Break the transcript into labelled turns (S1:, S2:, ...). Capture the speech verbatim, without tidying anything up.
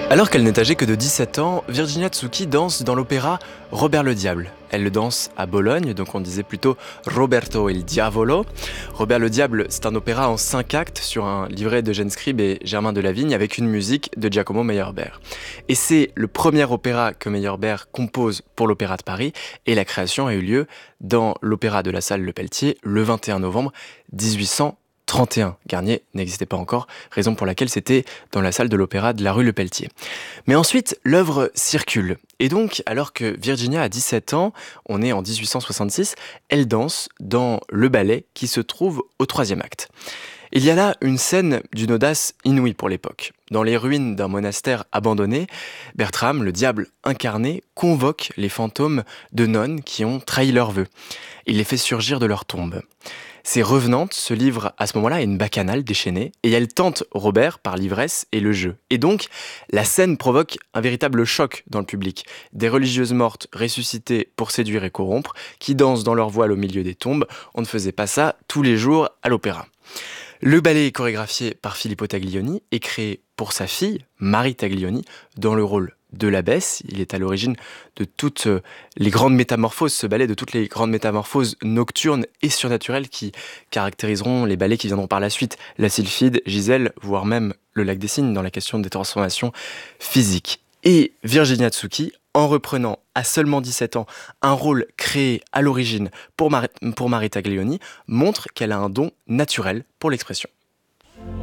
S1: Alors qu'elle n'est âgée que de dix-sept ans, Virginia Tsuki danse dans l'opéra Robert le Diable. Elle le danse à Bologne, donc on disait plutôt Roberto il Diavolo. Robert le Diable, c'est un opéra en cinq actes sur un livret d'Eugène Scribe et Germain de Lavigne avec une musique de Giacomo Meyerbeer. Et c'est le premier opéra que Meyerbeer compose pour l'Opéra de Paris et la création a eu lieu dans l'Opéra de la Salle Le Pelletier le vingt et un novembre dix-huit cent trente et un. Garnier n'existait pas encore, raison pour laquelle c'était dans la salle de l'opéra de la rue Le Pelletier. Mais ensuite, l'œuvre circule. Et donc, alors que Virginia a dix-sept ans, on est en dix-huit cent soixante-six, elle danse dans le ballet qui se trouve au troisième acte. Il y a là une scène d'une audace inouïe pour l'époque. Dans les ruines d'un monastère abandonné, Bertram, le diable incarné, convoque les fantômes de nonnes qui ont trahi leurs vœux. Il les fait surgir de leur tombe. Ces revenantes se livrent à ce moment-là à une bacchanale déchaînée et elles tentent Robert par l'ivresse et le jeu. Et donc, la scène provoque un véritable choc dans le public. Des religieuses mortes ressuscitées pour séduire et corrompre, qui dansent dans leur voile au milieu des tombes. On ne faisait pas ça tous les jours à l'opéra. Le ballet est chorégraphié par Filippo Taglioni et créé pour sa fille, Marie Taglioni, dans le rôle de l'abbesse. Il est à l'origine de toutes les grandes métamorphoses, ce ballet, de toutes les grandes métamorphoses nocturnes et surnaturelles qui caractériseront les ballets qui viendront par la suite. La Sylphide, Gisèle, voire même le Lac des Cygnes dans la question des transformations physiques. Et Virginia Tsuki, en reprenant à seulement dix-sept ans un rôle créé à l'origine pour, Mar- pour Marie Taglioni, montre qu'elle a un don naturel pour l'expression.